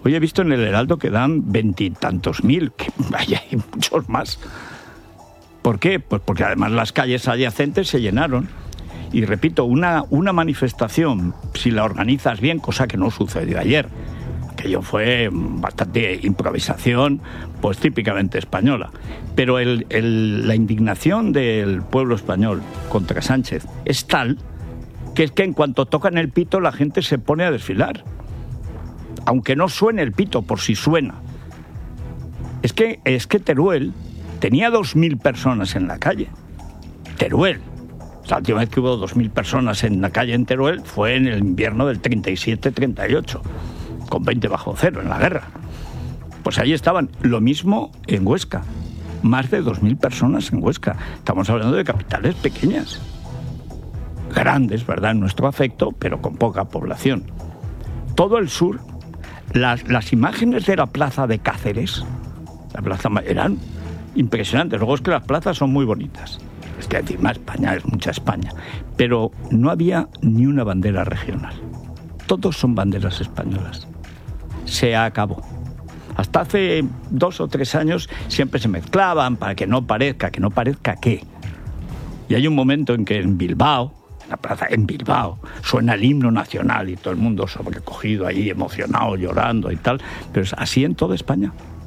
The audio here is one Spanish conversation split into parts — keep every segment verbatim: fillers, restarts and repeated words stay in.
Hoy he visto en el Heraldo que dan veintitantos mil, que vaya, hay muchos más. ¿Por qué? Pues porque además las calles adyacentes se llenaron. Y repito, una, una manifestación, si la organizas bien, cosa que no sucedió ayer, aquello fue bastante improvisación, pues típicamente española. Pero el, el, la indignación del pueblo español contra Sánchez es tal que es que en cuanto tocan el pito la gente se pone a desfilar. Aunque no suene el pito, por si suena. Es que, es que Teruel tenía dos mil personas en la calle. Teruel. La última vez que hubo dos mil personas en la calle en Teruel fue en el invierno del treinta y siete treinta y ocho, con veinte bajo cero en la guerra. Pues ahí estaban. Lo mismo en Huesca. Más de dos mil personas en Huesca. Estamos hablando de capitales pequeñas. Grandes, ¿verdad?, en nuestro afecto, pero con poca población. Todo el sur, las, las imágenes de la plaza de Cáceres, la plaza eran impresionantes. Luego es que las plazas son muy bonitas. Es que encima España es mucha España. Pero no había ni una bandera regional. Todos son banderas españolas. Se acabó. Hasta hace dos o tres años siempre se mezclaban para que no parezca, que no parezca qué. Y hay un momento en que en Bilbao, en la plaza, en Bilbao, suena el himno nacional y todo el mundo sobrecogido ahí, emocionado, llorando y tal. Pero es así en toda España.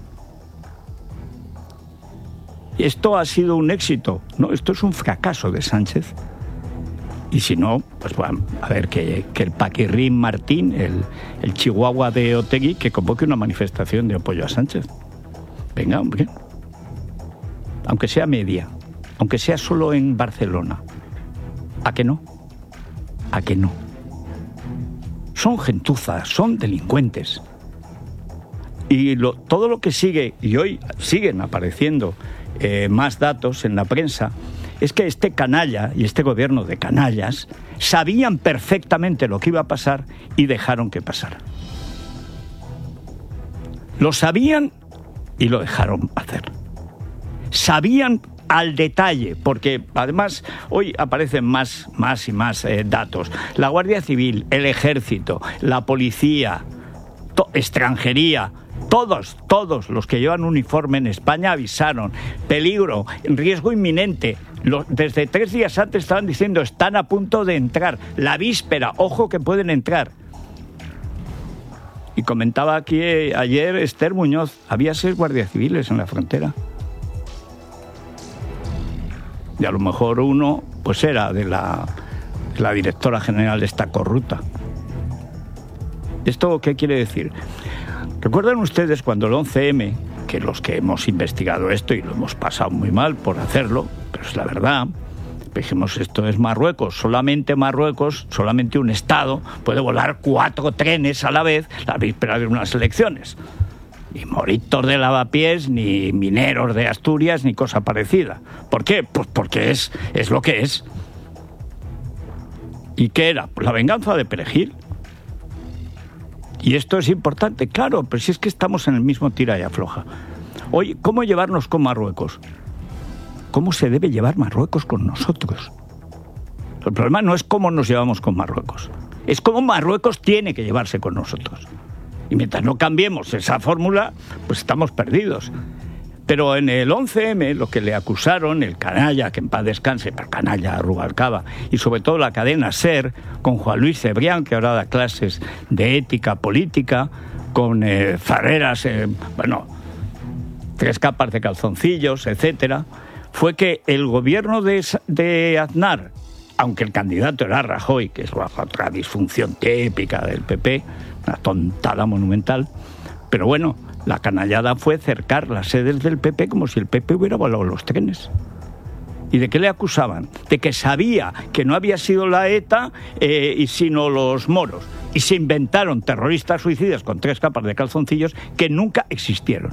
¿Esto ha sido un éxito? No, esto es un fracaso de Sánchez. Y si no, pues bueno, a ver, que, que el Paquirrín Martín, el, el chihuahua de Otegi, que convoque una manifestación de apoyo a Sánchez. Venga, hombre. Aunque sea media, aunque sea solo en Barcelona. ¿A que no? ¿A que no? Son gentuzas, son delincuentes. Y lo, todo lo que sigue, y hoy siguen apareciendo eh, más datos en la prensa, es que este canalla y este gobierno de canallas sabían perfectamente lo que iba a pasar y dejaron que pasara. Lo sabían y lo dejaron hacer. Sabían al detalle, porque además hoy aparecen más, más y más eh, datos. La Guardia Civil, el Ejército, la Policía, to- extranjería, todos, todos los que llevan uniforme en España avisaron. Peligro, riesgo inminente. Los, desde tres días antes estaban diciendo, están a punto de entrar. La víspera, ojo que pueden entrar. Y comentaba aquí eh, ayer Esther Muñoz, había seis guardias civiles en la frontera. Y a lo mejor uno, pues era de la, de la directora general de esta corrupta. ¿Esto qué quiere decir? ¿Recuerdan ustedes cuando el once eme, que los que hemos investigado esto y lo hemos pasado muy mal por hacerlo, pero es la verdad, dijimos, esto es Marruecos, solamente Marruecos, solamente un Estado puede volar cuatro trenes a la vez la víspera de unas elecciones? Ni moritos de lavapiés, ni mineros de Asturias, ni cosa parecida. ¿Por qué? Pues porque es, es lo que es. ¿Y qué era? Pues la venganza de Perejil. Y esto es importante, claro, pero si es que estamos en el mismo tira y afloja. Oye, ¿cómo llevarnos con Marruecos? ¿Cómo se debe llevar Marruecos con nosotros? El problema no es cómo nos llevamos con Marruecos, es cómo Marruecos tiene que llevarse con nosotros. Y mientras no cambiemos esa fórmula, pues estamos perdidos. Pero en el once eme lo que le acusaron, el canalla, que en paz descanse, pero canalla Rubalcaba, y sobre todo la cadena SER, con Juan Luis Cebrián, que ahora da clases de ética política, con eh, Farreras, eh, bueno, tres capas de calzoncillos, etcétera, fue que el gobierno de, de Aznar, aunque el candidato era Rajoy, que es otra disfunción típica del P P, una tontada monumental, pero bueno, la canallada fue cercar las sedes del P P como si el P P hubiera volado los trenes. ¿Y de qué le acusaban? De que sabía que no había sido la ETA, eh, y sino los moros. Y se inventaron terroristas suicidas con tres capas de calzoncillos que nunca existieron.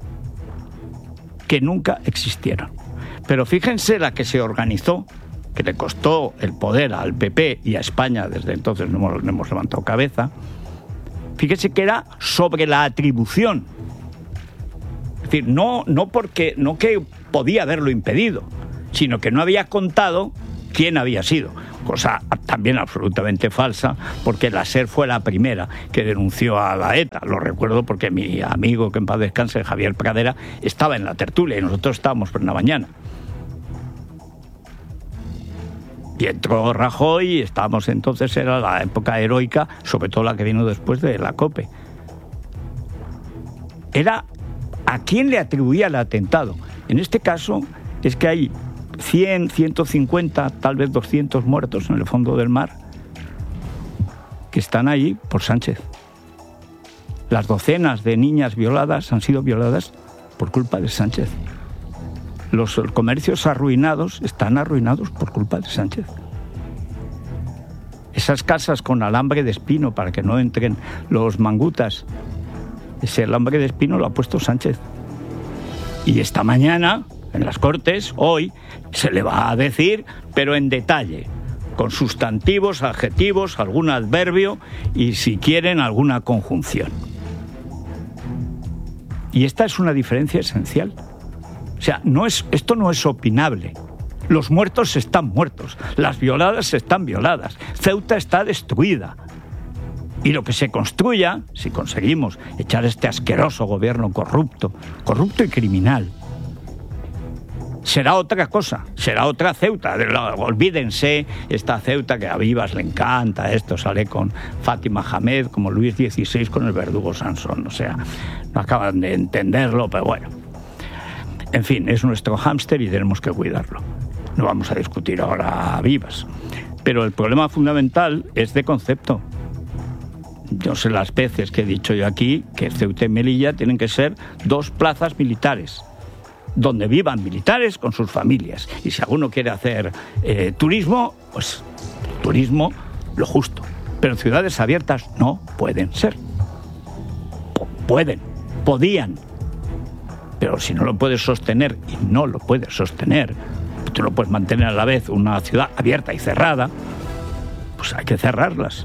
Que nunca existieron. Pero fíjense la que se organizó, que le costó el poder al P P y a España, desde entonces no hemos, no hemos levantado cabeza. Fíjese que era sobre la atribución. Es decir, no, no, porque, no que podía haberlo impedido, sino que no había contado quién había sido. cosa también absolutamente falsa, porque la SER fue la primera que denunció a la ETA. Lo recuerdo porque mi amigo, que en paz descanse, Javier Pradera, estaba en la tertulia y nosotros estábamos por la mañana. Y entró Rajoy y estábamos entonces, era la época heroica, sobre todo la que vino después de la COPE. Era a quién le atribuía el atentado. En este caso es que hay cien, ciento cincuenta, tal vez doscientos muertos en el fondo del mar que están ahí por Sánchez. Las docenas de niñas violadas han sido violadas por culpa de Sánchez. Los comercios arruinados están arruinados por culpa de Sánchez. Esas casas con alambre de espino para que no entren los mangutas, ese alambre de espino lo ha puesto Sánchez. Y esta mañana, en las Cortes, hoy, se le va a decir, pero en detalle, con sustantivos, adjetivos, algún adverbio y, si quieren, alguna conjunción. Y esta es una diferencia esencial. O sea, no es, esto no es opinable. Los muertos están muertos, las violadas están violadas, Ceuta está destruida. Y lo que se construya, si conseguimos echar este asqueroso gobierno corrupto, corrupto y criminal, será otra cosa, será otra Ceuta. Olvídense esta Ceuta que a Vivas le encanta, esto sale con Fátima Hamed, como Luis dieciséis con el verdugo Sansón. O sea, no acaban de entenderlo, pero bueno. En fin, es nuestro hámster y tenemos que cuidarlo. No vamos a discutir ahora a Vivas. Pero el problema fundamental es de concepto. Yo sé las veces que he dicho yo aquí que Ceuta y Melilla tienen que ser dos plazas militares, donde vivan militares con sus familias. Y si alguno quiere hacer eh, turismo, pues turismo lo justo. Pero ciudades abiertas no pueden ser. P- pueden, podían. Pero si no lo puedes sostener, y no lo puedes sostener, tú no puedes mantener a la vez una ciudad abierta y cerrada, pues hay que cerrarlas.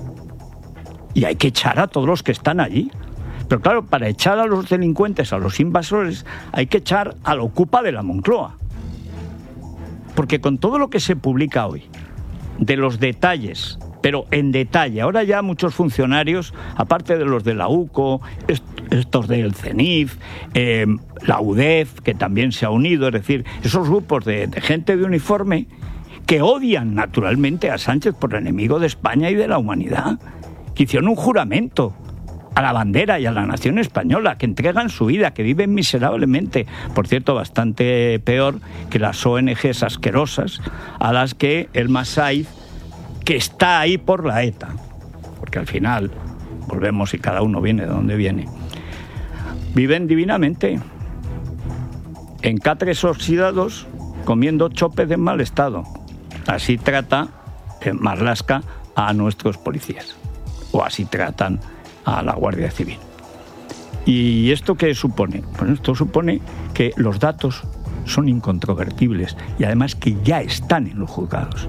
Y hay que echar a todos los que están allí. Pero claro, para echar a los delincuentes, a los invasores, hay que echar al ocupa de la Moncloa. Porque con todo lo que se publica hoy, de los detalles, pero en detalle, ahora ya muchos funcionarios, aparte de los de la U C O, estos del CENIF, eh, la U D E F, que también se ha unido, es decir, esos grupos de, de gente de uniforme que odian naturalmente a Sánchez por enemigo de España y de la humanidad, que hicieron un juramento a la bandera y a la nación española, que entregan su vida, que viven miserablemente, por cierto, bastante peor que las O N Ges asquerosas a las que el Masái, que está ahí por la ETA, porque al final volvemos y cada uno viene de donde viene, viven divinamente en catres oxidados comiendo chopes de mal estado. Así trata en Marlaska a nuestros policías, o así tratan a la Guardia Civil. ¿Y esto qué supone? Bueno, esto supone que los datos son incontrovertibles y además que ya están en los juzgados.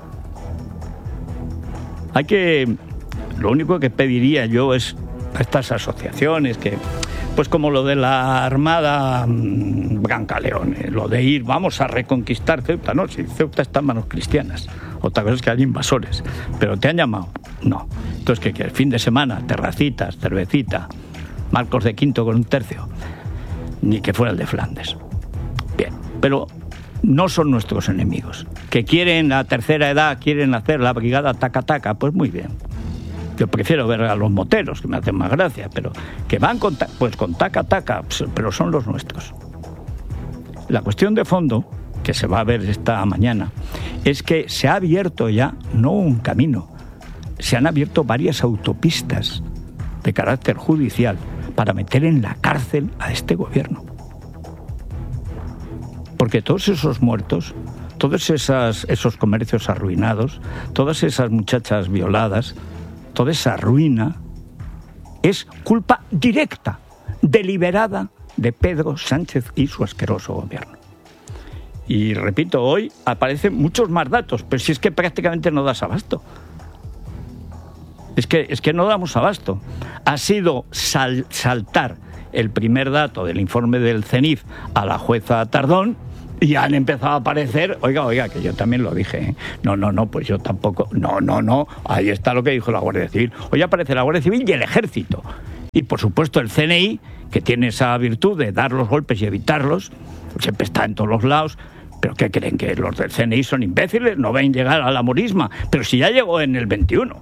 Hay que... Lo único que pediría yo es a estas asociaciones que, pues como lo de la Armada Brancaleone, lo de ir, vamos a reconquistar Ceuta, no, si Ceuta está en manos cristianas, otra cosa es que hay invasores, pero te han llamado, no. Entonces, ¿qué quieres? Fin de semana, terracitas, cervecita, Marcos de Quinto con un tercio, ni que fuera el de Flandes. Bien, pero no son nuestros enemigos. Que quieren la tercera edad, quieren hacer la brigada taca-taca, pues muy bien. Yo prefiero ver a los moteros, que me hacen más gracia, pero que van con, ta- pues con taca-taca, pero son los nuestros. La cuestión de fondo, que se va a ver esta mañana, es que se ha abierto ya, no un camino, se han abierto varias autopistas de carácter judicial para meter en la cárcel a este gobierno. Porque todos esos muertos, todos esas, esos comercios arruinados, todas esas muchachas violadas, toda esa ruina es culpa directa, deliberada de Pedro Sánchez y su asqueroso gobierno. Y repito, hoy aparecen muchos más datos, pero si es que prácticamente no das abasto. Es que, es que no damos abasto. Ha sido sal, saltar el primer dato del informe del CENIF a la jueza Tardón Y han empezado a aparecer, oiga, oiga, que yo también lo dije, ¿eh? no, no, no, pues yo tampoco, no, no, no, ahí está lo que dijo la Guardia Civil. Hoy aparece la Guardia Civil y el Ejército. Y por supuesto el C N I, que tiene esa virtud de dar los golpes y evitarlos, siempre está en todos los lados. ¿Pero qué creen? ¿Que los del C N I son imbéciles? ¿No ven llegar a la morisma? Pero si ya llegó en el veintiuno.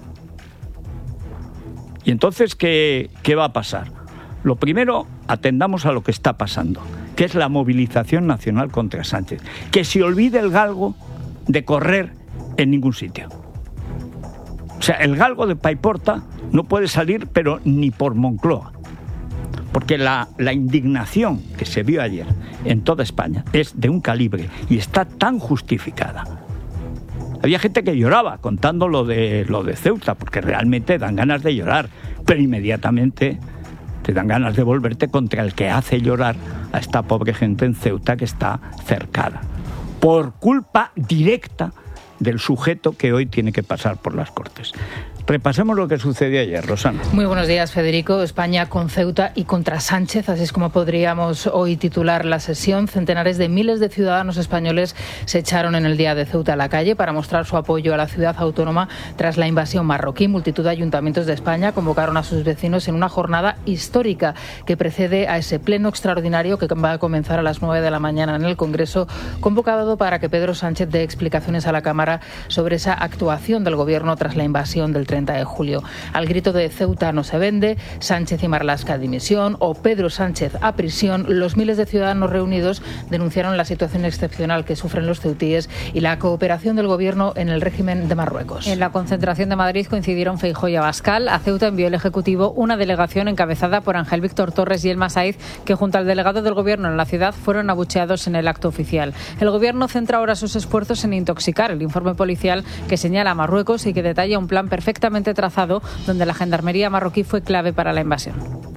Y entonces, ¿qué, qué va a pasar? Lo primero, atendamos a lo que está pasando, que es la movilización nacional contra Sánchez. Que se olvide el galgo de correr en ningún sitio. O sea, el galgo de Paiporta no puede salir, pero ni por Moncloa. Porque la, la indignación que se vio ayer en toda España es de un calibre y está tan justificada. Había gente que lloraba contando lo de, lo de Ceuta, porque realmente dan ganas de llorar, pero inmediatamente te dan ganas de volverte contra el que hace llorar a esta pobre gente en Ceuta que está cercada, por culpa directa del sujeto que hoy tiene que pasar por las Cortes. Repasemos lo que sucedió ayer, Rosana. Muy buenos días, Federico. España con Ceuta y contra Sánchez, así es como podríamos hoy titular la sesión. Centenares de miles de ciudadanos españoles se echaron en el día de Ceuta a la calle para mostrar su apoyo a la ciudad autónoma tras la invasión marroquí. Multitud de ayuntamientos de España convocaron a sus vecinos en una jornada histórica que precede a ese pleno extraordinario que va a comenzar a las nueve de la mañana en el Congreso, convocado para que Pedro Sánchez dé explicaciones a la Cámara sobre esa actuación del Gobierno tras la invasión del treinta de julio. Al grito de Ceuta no se vende, Sánchez y Marlaska dimisión o Pedro Sánchez a prisión, los miles de ciudadanos reunidos denunciaron la situación excepcional que sufren los ceutíes y la cooperación del Gobierno en el régimen de Marruecos. En la concentración de Madrid coincidieron Feijóo y Abascal. A Ceuta envió el Ejecutivo una delegación encabezada por Ángel Víctor Torres y Elma Saíz, que junto al delegado del Gobierno en la ciudad fueron abucheados en el acto oficial. El Gobierno centra ahora sus esfuerzos en intoxicar el informe policial que señala a Marruecos y que detalla un plan perfectamente trazado donde la gendarmería marroquí fue clave para la invasión.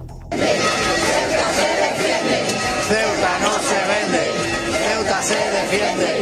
Ceuta no se vende, Ceuta se defiende.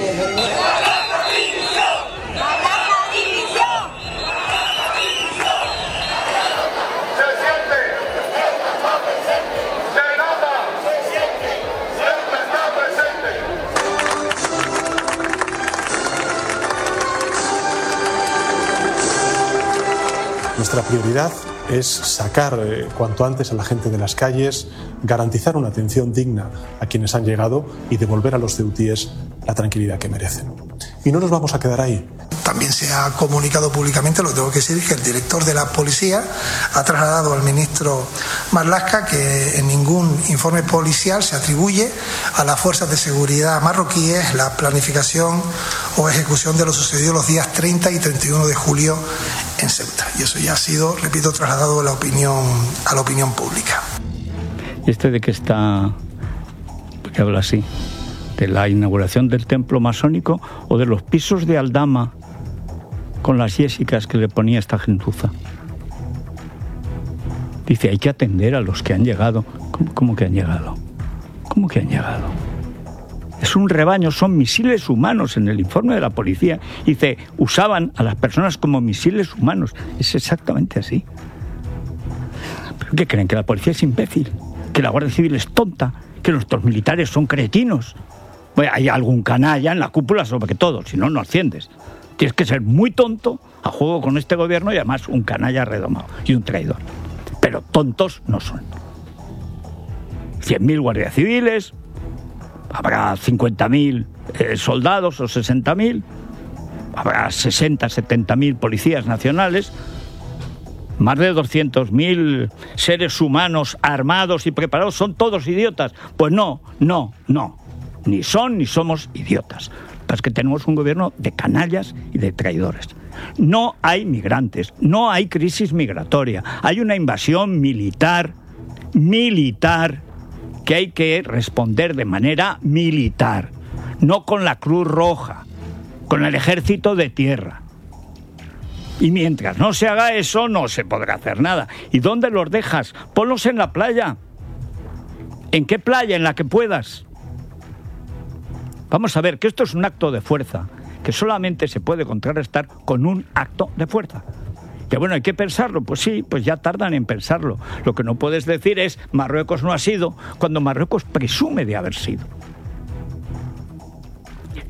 Nuestra prioridad es sacar eh, cuanto antes a la gente de las calles, garantizar una atención digna a quienes han llegado y devolver a los ceutíes la tranquilidad que merecen. Y no nos vamos a quedar ahí. También se ha comunicado públicamente, lo tengo que decir, que el director de la policía ha trasladado al ministro Marlaska que en ningún informe policial se atribuye a las fuerzas de seguridad marroquíes la planificación o ejecución de lo sucedido los días treinta y treinta y uno de julio en Ceuta. Y eso ya ha sido, repito, trasladado a la opinión, a la opinión pública. ¿Y este de qué está, que habla así? ¿De la inauguración del templo masónico o de los pisos de Aldama con las yésicas que le ponía esta gentuza? Dice, hay que atender a los que han llegado. ¿Cómo, cómo que han llegado? ¿Cómo que han llegado? Es un rebaño, son misiles humanos en el informe de la policía. Dice, usaban a las personas como misiles humanos. Es exactamente así. ¿Pero qué creen? ¿Que la policía es imbécil? ¿Que la Guardia Civil es tonta? ¿Que nuestros militares son cretinos? Bueno, hay algún canalla en la cúpula sobre todo, si no, no asciendes. Tienes que ser muy tonto a juego con este gobierno y además un canalla redomado y un traidor. Pero tontos no son. cien mil guardias civiles, habrá cincuenta mil eh, soldados o sesenta mil, habrá sesenta, setenta mil policías nacionales, más de doscientos mil seres humanos armados y preparados. ¿Son todos idiotas? Pues no, no, no. Ni son ni somos idiotas. Es que tenemos un gobierno de canallas y de traidores. No hay migrantes, no hay crisis migratoria, hay una invasión militar, militar, que hay que responder de manera militar, no con la Cruz Roja, con el ejército de tierra. Y mientras no se haga eso, no se podrá hacer nada. ¿Y dónde los dejas? Ponlos en la playa. ¿En qué playa? En la que puedas. Vamos a ver que esto es un acto de fuerza, que solamente se puede contrarrestar con un acto de fuerza. Que bueno, hay que pensarlo, pues sí, pues ya tardan en pensarlo. Lo que no puedes decir es Marruecos no ha sido, cuando Marruecos presume de haber sido.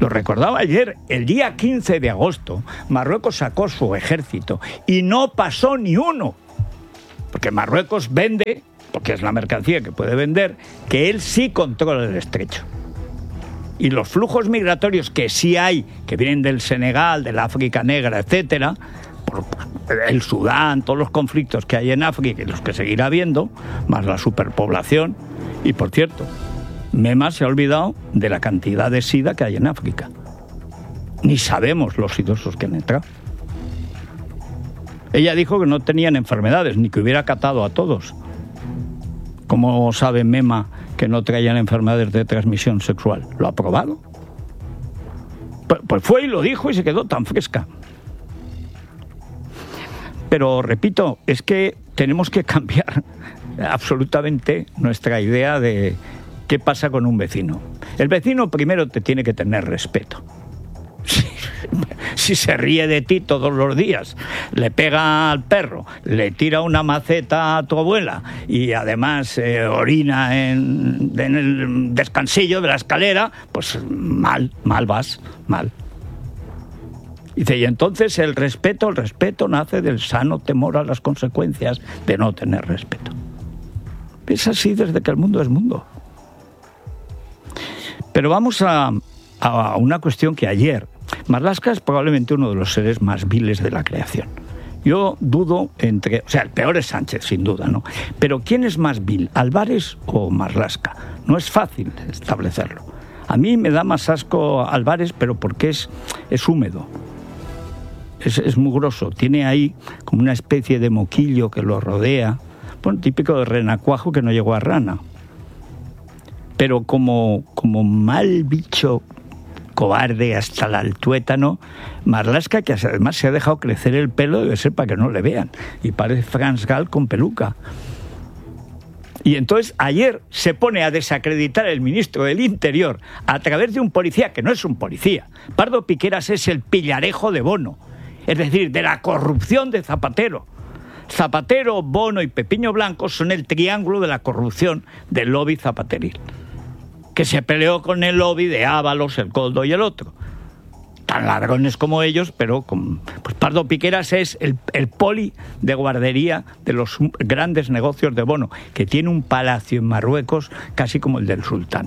Lo recordaba ayer, el día quince de agosto, Marruecos sacó su ejército y no pasó ni uno. Porque Marruecos vende, porque es la mercancía que puede vender, que él sí controla el estrecho. Y los flujos migratorios que sí hay, que vienen del Senegal, del África Negra, etcétera, por el Sudán, todos los conflictos que hay en África y los que seguirá habiendo, más la superpoblación. Y por cierto, Mema se ha olvidado de la cantidad de sida que hay en África. Ni sabemos los idosos que han entrado. Ella dijo que no tenían enfermedades, ni que hubiera catado a todos. ¿Cómo sabe Mema que no traían enfermedades de transmisión sexual? ¿Lo ha probado? Pues, pues fue y lo dijo y se quedó tan fresca. Pero, repito, es que tenemos que cambiar absolutamente nuestra idea de qué pasa con un vecino. El vecino primero te tiene que tener respeto. Si, si se ríe de ti todos los días, le pega al perro, le tira una maceta a tu abuela y además eh, orina en, en el descansillo de la escalera, pues mal, mal vas, mal. Dice, y entonces el respeto, el respeto nace del sano temor a las consecuencias de no tener respeto. Es así desde que el mundo es mundo. Pero vamos a, a una cuestión que ayer... Marlaska es probablemente uno de los seres más viles de la creación. Yo dudo entre... O sea, el peor es Sánchez, sin duda, ¿no? Pero ¿quién es más vil, Álvarez o Marlaska? No es fácil establecerlo. A mí me da más asco Álvarez, pero porque es, es húmedo. Es, es mugroso. Tiene ahí como una especie de moquillo que lo rodea. Bueno, típico de renacuajo que no llegó a rana. Pero como, como mal bicho... cobarde hasta el tuétano, Marlaska, que además se ha dejado crecer el pelo, debe ser para que no le vean, y parece Franz Gall con peluca. Y entonces ayer se pone a desacreditar el ministro del Interior a través de un policía que no es un policía. Pardo Piqueras es el pillarejo de Bono, es decir, de la corrupción de Zapatero. Zapatero, Bono y Pepiño Blanco son el triángulo de la corrupción del lobby zapateril, que se peleó con el lobby de Ábalos, el Coldo y el otro. Tan ladrones como ellos, pero con... Pues Pardo Piqueras es el, el poli de guardería de los grandes negocios de Bono, que tiene un palacio en Marruecos casi como el del sultán,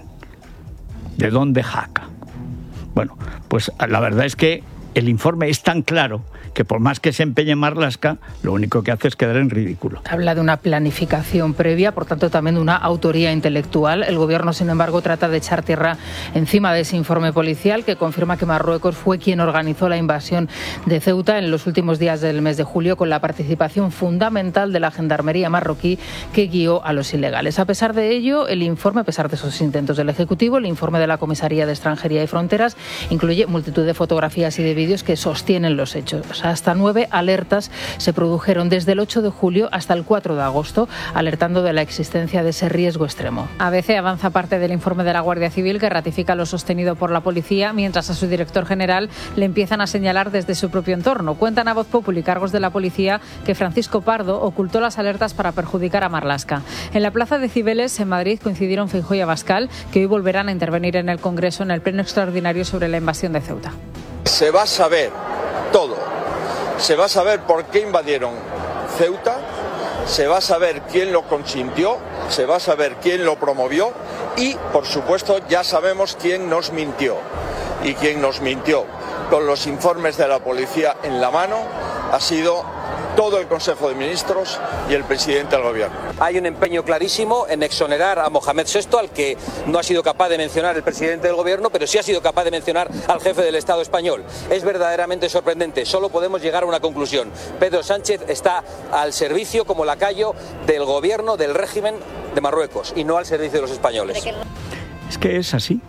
de Don de Jaca. Bueno, pues la verdad es que el informe es tan claro que por más que se empeñe Marlaska, lo único que hace es quedar en ridículo. Habla de una planificación previa, por tanto también de una autoría intelectual. El gobierno, sin embargo, trata de echar tierra encima de ese informe policial que confirma que Marruecos fue quien organizó la invasión de Ceuta en los últimos días del mes de julio, con la participación fundamental de la gendarmería marroquí que guió a los ilegales. A pesar de ello, el informe, a pesar de esos intentos del Ejecutivo, el informe de la Comisaría de Extranjería y Fronteras incluye multitud de fotografías y de vídeos que sostienen los hechos. Hasta nueve alertas se produjeron desde el ocho de julio hasta el cuatro de agosto, alertando de la existencia de ese riesgo extremo. A B C avanza parte del informe de la Guardia Civil que ratifica lo sostenido por la policía, mientras a su director general le empiezan a señalar desde su propio entorno. Cuentan a Voz Populi cargos de la policía que Francisco Pardo ocultó las alertas para perjudicar a Marlaska. En la plaza de Cibeles, en Madrid, coincidieron Feijóo y Abascal, que hoy volverán a intervenir en el Congreso en el pleno extraordinario sobre la invasión de Ceuta. Se va a saber todo. Se va a saber por qué invadieron Ceuta, se va a saber quién lo consintió, se va a saber quién lo promovió y, por supuesto, ya sabemos quién nos mintió. Y quien nos mintió con los informes de la policía en la mano ha sido todo el Consejo de Ministros y el presidente del Gobierno. Hay un empeño clarísimo en exonerar a Mohamed sexto, al que no ha sido capaz de mencionar el presidente del Gobierno, pero sí ha sido capaz de mencionar al jefe del Estado español. Es verdaderamente sorprendente. Solo podemos llegar a una conclusión. Pedro Sánchez está al servicio como lacayo del Gobierno, del régimen de Marruecos, y no al servicio de los españoles. Es que es así.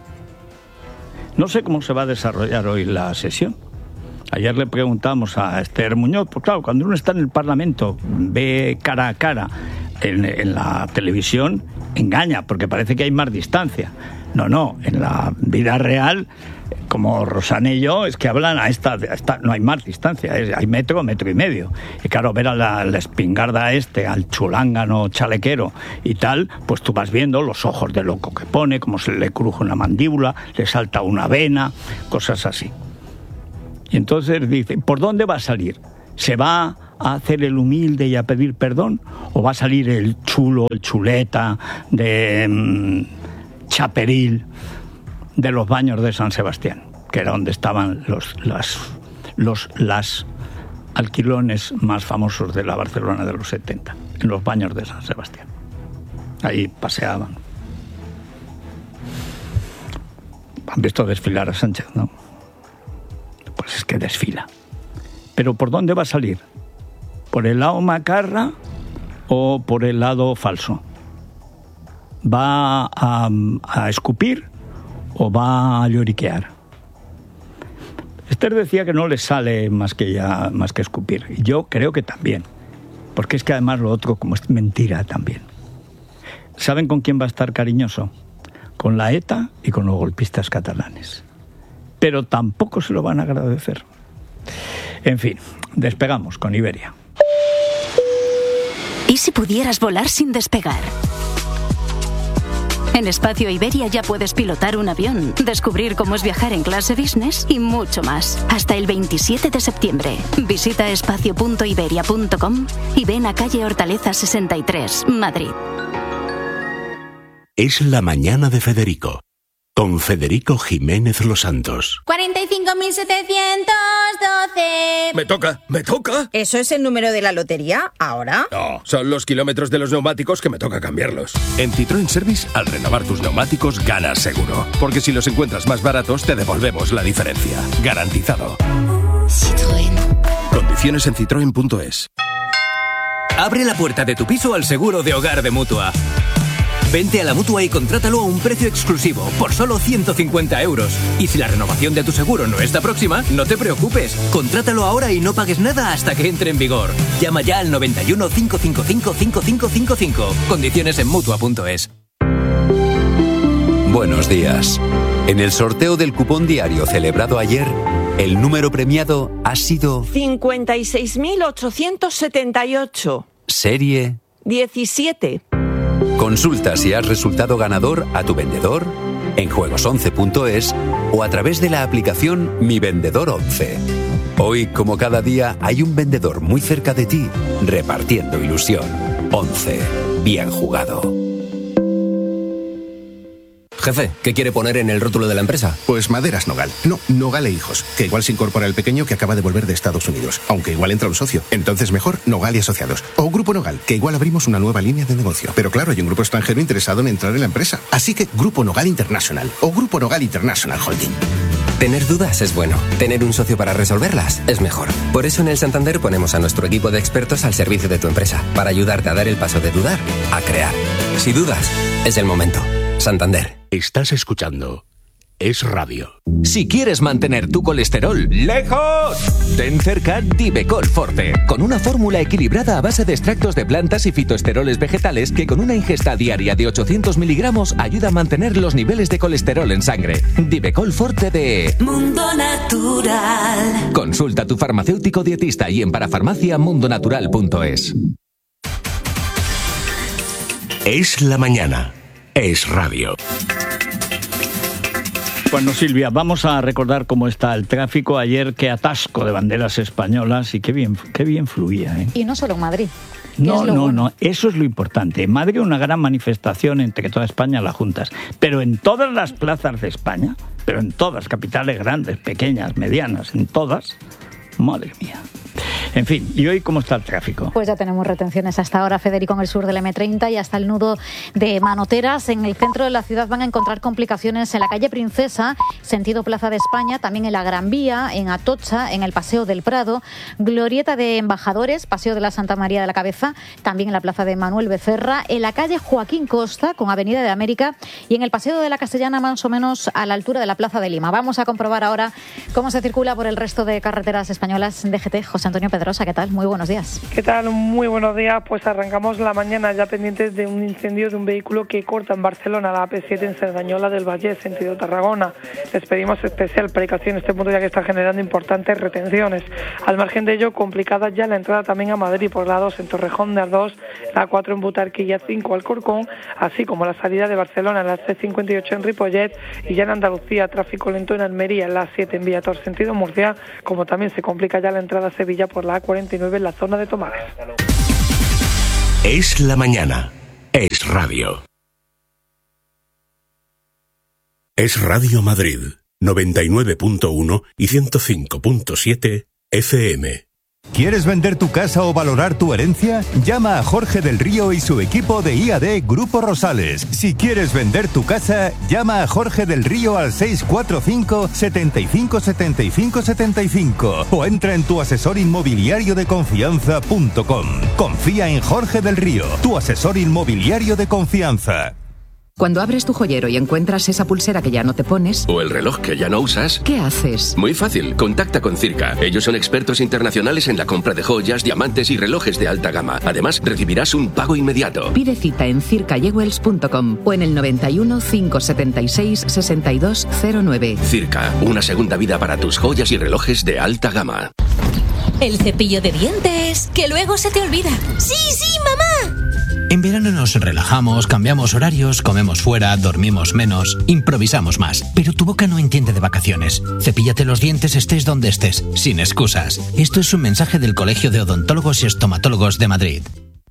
No sé cómo se va a desarrollar hoy la sesión. Ayer le preguntamos a Esther Muñoz, pues claro, cuando uno está en el Parlamento, ve cara a cara en, en la televisión, engaña, porque parece que hay más distancia. No, no, en la vida real como Rosana y yo, es que hablan a esta, a esta no hay más distancia, es, hay metro, metro y medio. Y claro, ver a la, la espingarda este, al chulángano chalequero y tal, pues tú vas viendo los ojos de loco que pone, cómo se le cruje una mandíbula, le salta una vena, cosas así. Y entonces dice, ¿por dónde va a salir? ¿Se va a hacer el humilde y a pedir perdón? ¿O va a salir el chulo, el chuleta de mmm, Chaperil, de los baños de San Sebastián, que era donde estaban los las los las alquilones más famosos de la Barcelona de los setenta, en los baños de San Sebastián? Ahí paseaban. Han visto desfilar a Sánchez, ¿no? Pues es que desfila. ¿Pero por dónde va a salir? ¿Por el lado macarra o por el lado falso? ¿Va a, a escupir o va a lloriquear? Esther decía que no le sale más que ya más que escupir. Y yo creo que también. Porque es que además lo otro como es mentira también. ¿Saben con quién va a estar cariñoso? Con la ETA y con los golpistas catalanes. Pero tampoco se lo van a agradecer. En fin, despegamos con Iberia. ¿Y si pudieras volar sin despegar? En Espacio Iberia ya puedes pilotar un avión, descubrir cómo es viajar en clase business y mucho más. Hasta el veintisiete de septiembre. Visita espacio punto iberia punto com y ven a calle Hortaleza sesenta y tres, Madrid. Es la mañana de Federico, con Federico Jiménez Los Santos. cuarenta y cinco mil setecientos doce. Me toca, me toca. ¿Eso es el número de la lotería ahora? No, son los kilómetros de los neumáticos que me toca cambiarlos. En Citroën Service, al renovar tus neumáticos, ganas seguro. Porque si los encuentras más baratos, te devolvemos la diferencia. Garantizado. Citroën. Condiciones en citroen punto es. Abre la puerta de tu piso al seguro de hogar de Mutua. Vente a la Mutua y contrátalo a un precio exclusivo, por solo ciento cincuenta euros. Y si la renovación de tu seguro no está próxima, no te preocupes. Contrátalo ahora y no pagues nada hasta que entre en vigor. Llama ya al noventa y uno, cinco cinco cinco, cinco cinco cinco cinco. Condiciones en Mutua punto es. Buenos días. En el sorteo del cupón diario celebrado ayer, el número premiado ha sido cincuenta y seis mil ochocientos setenta y ocho. Serie diecisiete. Consulta si has resultado ganador a tu vendedor, en juegos once punto es o a través de la aplicación Mi Vendedor once. Hoy, como cada día, hay un vendedor muy cerca de ti, repartiendo ilusión. once. Bien jugado. Jefe, ¿qué quiere poner en el rótulo de la empresa? Pues Maderas Nogal. No, Nogal e Hijos. Que igual se incorpora el pequeño que acaba de volver de Estados Unidos. Aunque igual entra un socio. Entonces mejor Nogal y Asociados. O Grupo Nogal, que igual abrimos una nueva línea de negocio. Pero claro, hay un grupo extranjero interesado en entrar en la empresa. Así que Grupo Nogal International. O Grupo Nogal International Holding. Tener dudas es bueno. Tener un socio para resolverlas es mejor. Por eso en el Santander ponemos a nuestro equipo de expertos al servicio de tu empresa. Para ayudarte a dar el paso de dudar a crear. Si dudas, es el momento. Santander. Estás escuchando Es Radio. Si quieres mantener tu colesterol lejos, ten cerca Divecol Forte, con una fórmula equilibrada a base de extractos de plantas y fitoesteroles vegetales que con una ingesta diaria de ochocientos miligramos ayuda a mantener los niveles de colesterol en sangre. Divecol Forte de Mundo Natural. Consulta a tu farmacéutico dietista y en parafarmacia mundonatural punto es. Es la mañana. Es Radio. Bueno, Silvia, vamos a recordar cómo está el tráfico. Ayer, qué atasco de banderas españolas y qué bien, qué bien fluía, ¿eh? Y no solo en Madrid. No, no, bueno. no, eso es lo importante. En Madrid una gran manifestación entre toda España las juntas, pero en todas las plazas de España, pero en todas, capitales grandes, pequeñas, medianas, en todas, madre mía. En fin, ¿y hoy cómo está el tráfico? Pues ya tenemos retenciones hasta ahora, Federico, en el sur del eme treinta y hasta el nudo de Manoteras. En el centro de la ciudad van a encontrar complicaciones en la calle Princesa, sentido Plaza de España, también en la Gran Vía, en Atocha, en el Paseo del Prado, Glorieta de Embajadores, Paseo de la Santa María de la Cabeza, también en la Plaza de Manuel Becerra, en la calle Joaquín Costa, con Avenida de América, y en el Paseo de la Castellana, más o menos a la altura de la Plaza de Lima. Vamos a comprobar ahora cómo se circula por el resto de carreteras españolas. D G T, José Antonio Pedro. Pedrosa, ¿qué tal? Muy buenos días. ¿Qué tal? Muy buenos días. Pues arrancamos la mañana ya pendientes de un incendio de un vehículo que corta en Barcelona la A P siete en Cerdañola del Valle, sentido Tarragona. Les pedimos especial precaución en este punto ya que está generando importantes retenciones. Al margen de ello, complicada ya la entrada también a Madrid por la dos en Torrejón de Ardoz, la cuatro en Butarquilla, cinco Alcorcón, así como la salida de Barcelona en la C cincuenta y ocho en Ripollet, y ya en Andalucía tráfico lento en Almería en la siete en Villator sentido Murcia, como también se complica ya la entrada a Sevilla por la A cuarenta y nueve en la zona de Tomares. Es la mañana. Es radio. Es Radio Madrid, noventa y nueve punto uno y ciento cinco punto siete F M. ¿Quieres vender tu casa o valorar tu herencia? Llama a Jorge del Río y su equipo de I A D Grupo Rosales. Si quieres vender tu casa, llama a Jorge del Río al seis cuatro cinco, setenta y cinco, setenta y cinco, setenta y cinco o entra en tu asesor inmobiliario de confianza punto com. Confía en Jorge del Río, tu asesor inmobiliario de confianza. Cuando abres tu joyero y encuentras esa pulsera que ya no te pones, o el reloj que ya no usas, ¿qué haces? Muy fácil, contacta con Circa. Ellos son expertos internacionales en la compra de joyas, diamantes y relojes de alta gama. Además, recibirás un pago inmediato. Pide cita en circa jewels punto com o en el noventa y uno, cinco setenta y seis, sesenta y dos cero nueve. Circa, una segunda vida para tus joyas y relojes de alta gama. El cepillo de dientes, que luego se te olvida. ¡Sí, sí, mamá! En verano nos relajamos, cambiamos horarios, comemos fuera, dormimos menos, improvisamos más. Pero tu boca no entiende de vacaciones. Cepíllate los dientes estés donde estés, sin excusas. Esto es un mensaje del Colegio de Odontólogos y Estomatólogos de Madrid.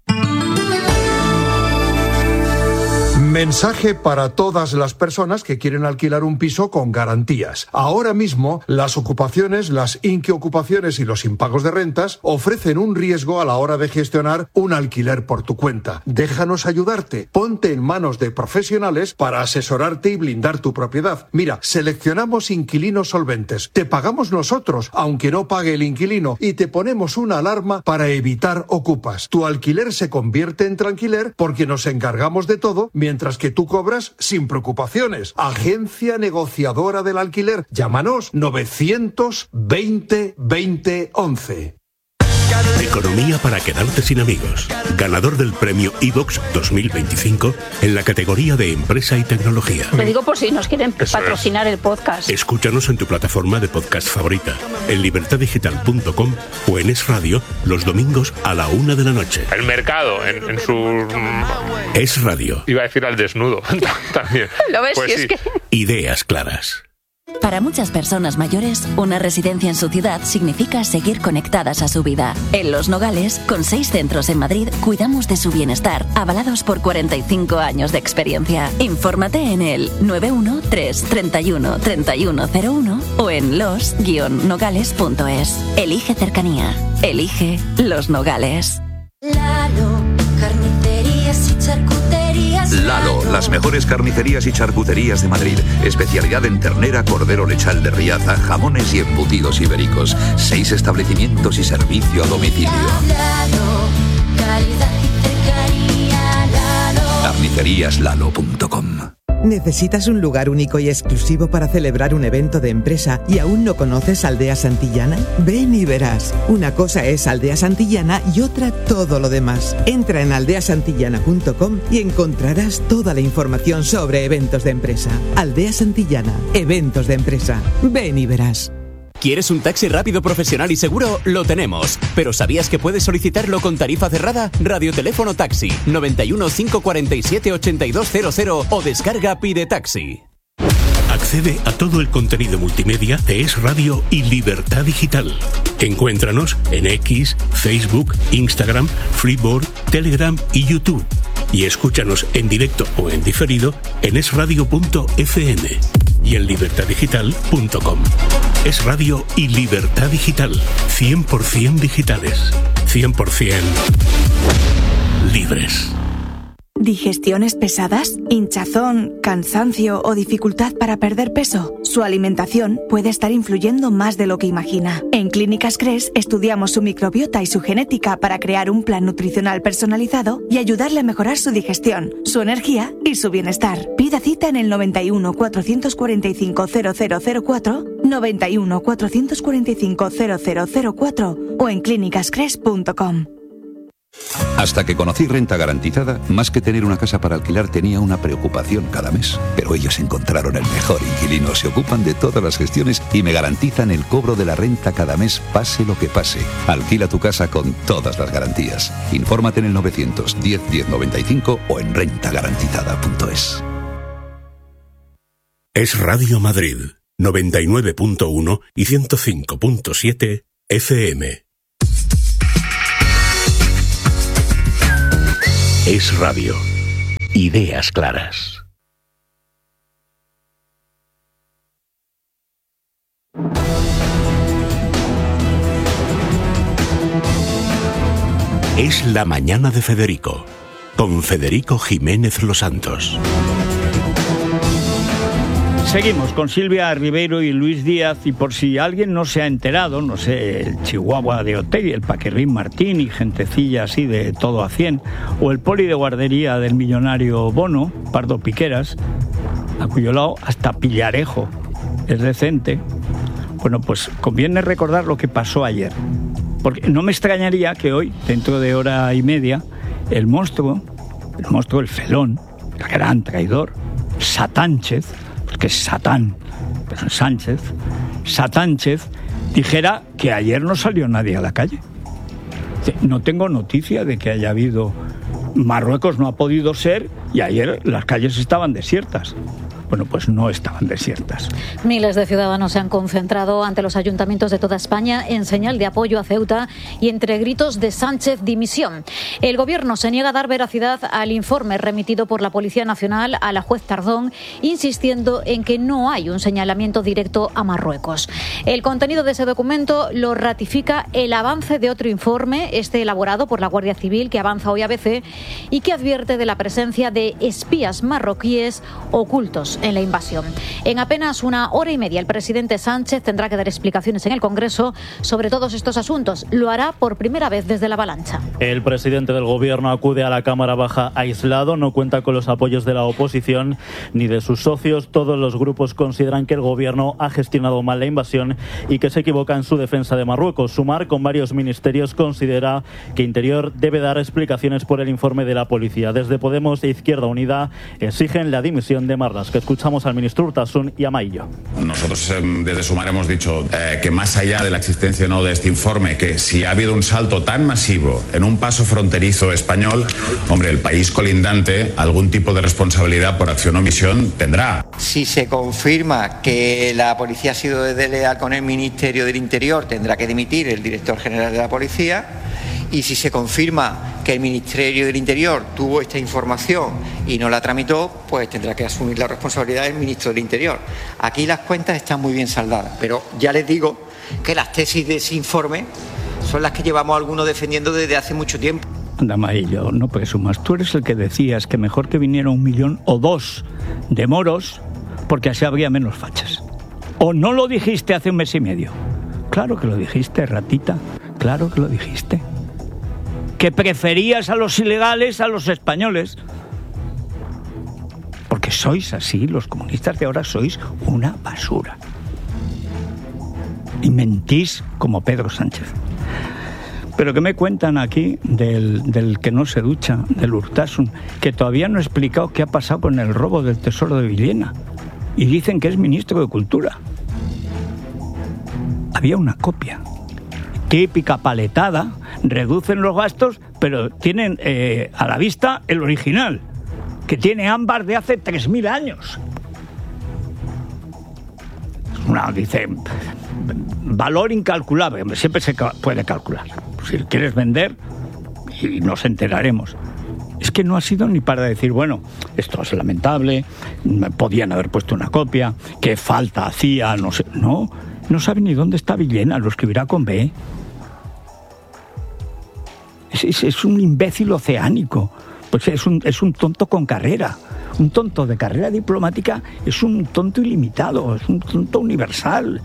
Mensaje para todas las personas que quieren alquilar un piso con garantías. Ahora mismo, las ocupaciones, las inquiocupaciones y los impagos de rentas ofrecen un riesgo a la hora de gestionar un alquiler por tu cuenta. Déjanos ayudarte. Ponte en manos de profesionales para asesorarte y blindar tu propiedad. Mira, seleccionamos inquilinos solventes. Te pagamos nosotros, aunque no pague el inquilino, y te ponemos una alarma para evitar ocupas. Tu alquiler se convierte en tranquiler porque nos encargamos de todo mientras que tú cobras sin preocupaciones. Agencia negociadora del alquiler. Llámanos novecientos veinte veinte once. Economía para quedarte sin amigos. Ganador del premio iVox dos mil veinticinco en la categoría de empresa y tecnología. Lo digo por si nos quieren Eso patrocinar es. el podcast. Escúchanos en tu plataforma de podcast favorita, en libertad digital punto com o en Es Radio los domingos a la una de la noche. El mercado en, en su... Es Radio. Iba a decir al desnudo también. ¿Lo ves? Pues si sí. es que... Ideas claras. Para muchas personas mayores, una residencia en su ciudad significa seguir conectadas a su vida. En Los Nogales, con seis centros en Madrid, cuidamos de su bienestar, avalados por cuarenta y cinco años de experiencia. Infórmate en el nueve uno tres, treinta y uno, treinta y uno cero uno o en los guion nogales punto es. Elige cercanía. Elige Los Nogales. Lalo, carnicerías y charcuterías. Lalo, las mejores carnicerías y charcuterías de Madrid. Especialidad en ternera, cordero lechal de Riaza, jamones y embutidos ibéricos. Seis establecimientos y servicio a domicilio. Lalo, calidad y cercanía. Lalo. carnicerías lalo punto com. ¿Necesitas un lugar único y exclusivo para celebrar un evento de empresa y aún no conoces Aldea Santillana? Ven y verás. Una cosa es Aldea Santillana y otra todo lo demás. Entra en aldea santillana punto com y encontrarás toda la información sobre eventos de empresa. Aldea Santillana, eventos de empresa. Ven y verás. ¿Quieres un taxi rápido, profesional y seguro? Lo tenemos. ¿Pero sabías que puedes solicitarlo con tarifa cerrada? Radioteléfono Taxi noventa y uno, cinco cuarenta y siete, ochenta y dos cero cero o descarga Pide Taxi. Accede a todo el contenido multimedia de Es Radio y Libertad Digital. Encuéntranos en X, Facebook, Instagram, Freeboard, Telegram y YouTube. Y escúchanos en directo o en diferido en es radio punto efe eme y en libertad digital punto com. Es Radio y Libertad Digital. cien por ciento digitales. cien por ciento libres. ¿Digestiones pesadas? ¿Hinchazón, cansancio o dificultad para perder peso? Su alimentación puede estar influyendo más de lo que imagina. En Clínicas Cres estudiamos su microbiota y su genética para crear un plan nutricional personalizado y ayudarle a mejorar su digestión, su energía y su bienestar. Pida cita en el noventa y uno, cuatrocientos cuarenta y cinco, cero cero cero cuatro, noventa y uno, cuatrocientos cuarenta y cinco, cero cero cero cuatro o en clínicas cres punto com. Hasta que conocí Renta Garantizada, más que tener una casa para alquilar tenía una preocupación cada mes. Pero ellos encontraron el mejor inquilino, se ocupan de todas las gestiones y me garantizan el cobro de la renta cada mes, pase lo que pase. Alquila tu casa con todas las garantías. Infórmate en el novecientos diez diez noventa y cinco o en renta garantizada punto es. Es Radio Madrid, noventa y nueve punto uno y ciento cinco punto siete F M. Es Radio. Ideas claras. Es la mañana de Federico, con Federico Jiménez Los Santos. Seguimos con Silvia Ribeiro y Luis Díaz, y por si alguien no se ha enterado, no sé, el Chihuahua de Otegi, el Paquirrín Martín y gentecilla así de todo a cien, o el poli de guardería del millonario Bono, Pardo Piqueras, a cuyo lado hasta Pillarejo es decente. Bueno, pues conviene recordar lo que pasó ayer, porque no me extrañaría que hoy, dentro de hora y media, el monstruo, el monstruo, el felón, el gran traidor, Satánchez, que es Satán, pero Sánchez, Satánchez, dijera que ayer no salió nadie a la calle. No tengo noticia de que haya habido... Marruecos no ha podido ser y ayer las calles estaban desiertas. Bueno, pues no estaban desiertas. Miles de ciudadanos se han concentrado ante los ayuntamientos de toda España en señal de apoyo a Ceuta y entre gritos de Sánchez dimisión. El Gobierno se niega a dar veracidad al informe remitido por la Policía Nacional a la juez Tardón, insistiendo en que no hay un señalamiento directo a Marruecos. El contenido de ese documento lo ratifica el avance de otro informe, este elaborado por la Guardia Civil, que avanza hoy a B C y que advierte de la presencia de espías marroquíes ocultos en la invasión. En apenas una hora y media el presidente Sánchez tendrá que dar explicaciones en el Congreso sobre todos estos asuntos. Lo hará por primera vez desde la avalancha. El presidente del Gobierno acude a la Cámara Baja aislado, no cuenta con los apoyos de la oposición ni de sus socios. Todos los grupos consideran que el Gobierno ha gestionado mal la invasión y que se equivoca en su defensa de Marruecos. Sumar, con varios ministerios, considera que Interior debe dar explicaciones por el informe de la policía. Desde Podemos e Izquierda Unida exigen la dimisión de Marlaska. Escuchamos al ministro Urtasun y a Maillo. Nosotros eh, desde Sumar hemos dicho eh, que más allá de la existencia o no de este informe, que si ha habido un salto tan masivo en un paso fronterizo español, hombre, el país colindante algún tipo de responsabilidad por acción o omisión tendrá. Si se confirma que la policía ha sido desleal con el Ministerio del Interior, tendrá que dimitir el director general de la policía. Y si se confirma que el Ministerio del Interior tuvo esta información y no la tramitó, pues tendrá que asumir la responsabilidad el ministro del Interior. Aquí las cuentas están muy bien saldadas, pero ya les digo que las tesis de ese informe son las que llevamos algunos defendiendo desde hace mucho tiempo. Anda, Maillo, no presumas. Tú eres el que decías que mejor que viniera un millón o dos de moros, porque así habría menos fachas. ¿O no lo dijiste hace un mes y medio? Claro que lo dijiste, ratita. Claro que lo dijiste. Que preferías a los ilegales a los españoles. Porque sois así, los comunistas de ahora sois una basura. Y mentís como Pedro Sánchez. Pero ¿qué me cuentan aquí del, del que no se ducha, del Urtasun, que todavía no ha explicado qué ha pasado con el robo del tesoro de Villena? Y dicen que es ministro de Cultura. Había una copia. Típica paletada, reducen los gastos, pero tienen eh, a la vista el original, que tiene ámbar de hace tres mil años. Una, dice, valor incalculable, hombre, siempre se puede calcular. Si quieres vender, y nos enteraremos. Es que no ha sido ni para decir, bueno, esto es lamentable, podían haber puesto una copia, qué falta hacía, no sé, no. No sabe ni dónde está Villena, lo escribirá con B. Es, es, es un imbécil oceánico. Pues es un, es un tonto con carrera. Un tonto de carrera diplomática es un tonto ilimitado, es un tonto universal.